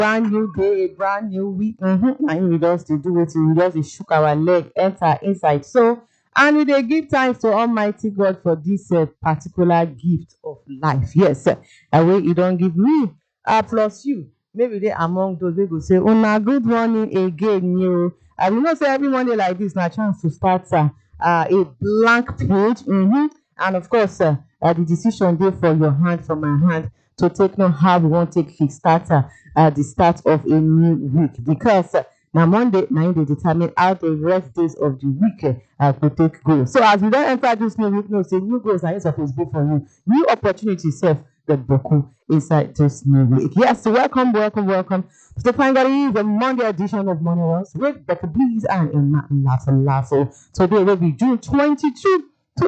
brand new day, a brand new week. And we just to do it, we just shook our leg, enter inside. So, and we dey give thanks to Almighty God for this particular gift of life. Yes, way you don't give me, plus you. Maybe they among those we go say, "Oh, na good morning again, you." I will not say every Monday like this, na chance to start a blank page. And of course, the decision there for your hand, from my hand, to take note how we want to take kick starter at the start of a new week, because now Monday now they determine how the rest days of the week could take go. So as we don't enter this new week, no say new goals are supposed to be for you, new opportunities self the boku inside this new week. Yes, welcome to the finally the Monday edition of Money Wars with Becky Bleeze and Emma Lasso. Today will be June 22,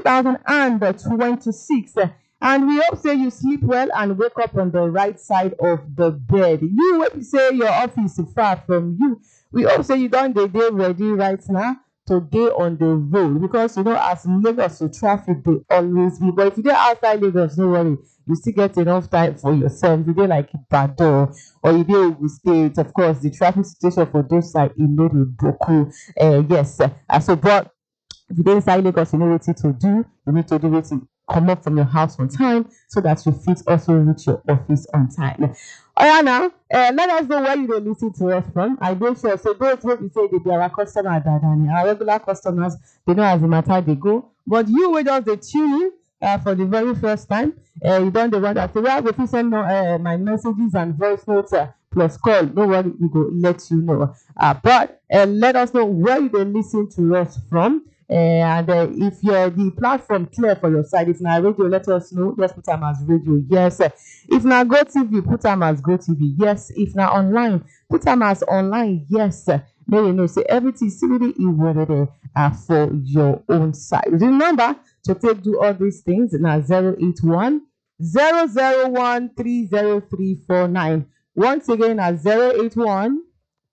2026. And we hope say you sleep well and wake up on the right side of the bed. You when we say your office is far from you, we hope say you don't day ready right now to day on the road, because you know as Lagos to traffic they always be. But if you dey outside Lagos, no worry, you still get enough time for yourself. You dey like Ibadan or you dey Ogun State, of course the traffic situation for those sides e no dey boku. Yes, so but if you dey inside Lagos, you know what to do. You need to do wetin come up from your house on time so that you fit also reach your office on time. Now, let us know where you dey listen to us from. I dey sure so those wey be say they be our customers than our regular customers, they know as the matter they go. But you will just dey tune in for the very first time. You don't dey wonder, so where go fit send my messages and voice notes plus call. No worry, we go let you know. But let us know where you dey listen to us from. And if the platform clear for your side, if na radio, let us know. Just put them as radio, yes. If na Go TV, put them as Go TV, yes. If na online, put them as online, yes. May you know, say everything is really evaluated for your own side. The number to take do all these things now 081 001 30349. Once again, at 081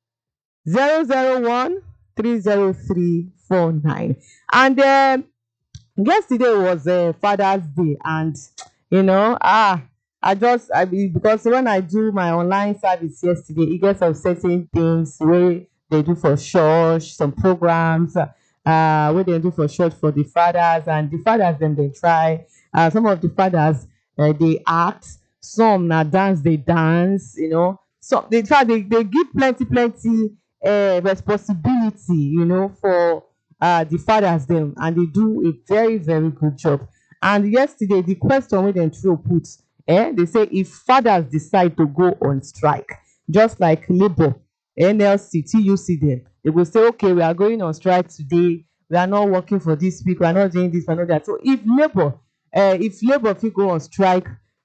001 30349. And yesterday was Father's Day, and you know, because when I do my online service yesterday, it gets some certain things where they do for church, some programs where they do for church for the fathers, and the fathers then they try. Some of the fathers they act, some now dance, they dance, you know. So they try, they give plenty responsibility, you know, for the fathers them, and they do a very, very good job. And yesterday, the question when they put, they say if fathers decide to go on strike, just like Labour, NLC, TUC them, they will say, okay, we are going on strike today. We are not working for this week. We are not doing this. We are not that. So if Labour will go on strike,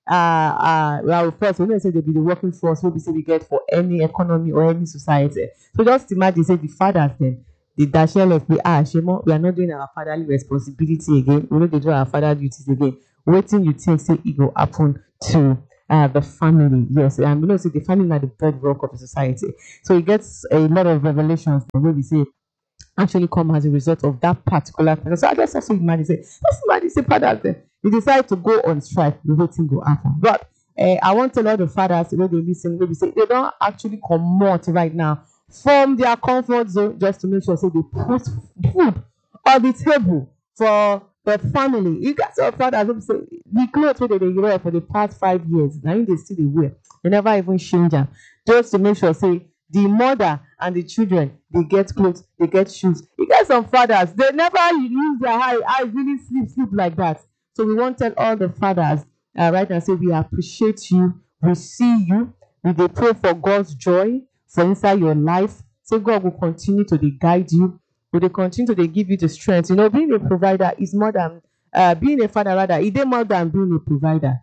well, first we don't say they be the working force what we say we get for any economy or any society. So just imagine, say the fathers then the dashiell of we are not doing our fatherly responsibility again. We know they do our father duties again. Waiting you think say it will happen to the family. Yes, and we know say the family are the bedrock of the society. So it gets a lot of revelations where we say actually come as a result of that particular thing. So I guess that's what imagine say. Let's imagine say fathers then they decide to go on strike, the whole thing go happen. But I want to let the fathers where they listen, maybe say they don't actually come out right now from their comfort zone, just to make sure so they put food on the table for the family. You got some fathers who say the clothes where they wear for the past 5 years, now they still they wear. They never even change them. Just to make sure say the mother and the children they get clothes, they get shoes. You got some fathers, they never use their eyes really sleep like that. So we want to tell all the fathers right now, say we appreciate you, we see you, we dey pray for God's joy for inside your life. Say God will continue to guide you, will continue to give you the strength. You know, being a provider is more than being a father, rather, it is more than being a provider.